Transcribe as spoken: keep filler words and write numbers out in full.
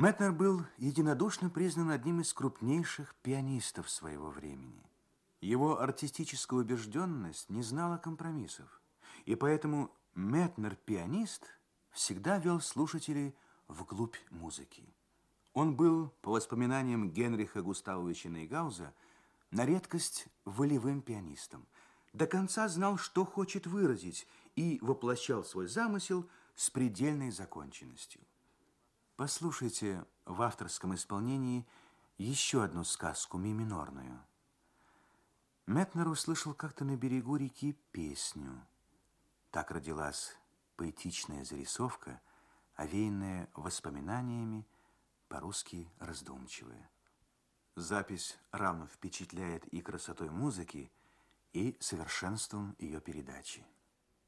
Метнер был единодушно признан одним из крупнейших пианистов своего времени. Его артистическая убежденность не знала компромиссов, и поэтому Метнер-пианист всегда вел слушателей вглубь музыки. Он был, по воспоминаниям Генриха Густавовича Нейгауза, на редкость волевым пианистом. До конца знал, что хочет выразить, и воплощал свой замысел с предельной законченностью. Послушайте в авторском исполнении еще одну сказку ми-минорную. Метнер услышал как-то на берегу реки песню. Так родилась поэтичная зарисовка, овеянная воспоминаниями, по-русски раздумчивая. Запись равно впечатляет и красотой музыки, и совершенством ее передачи.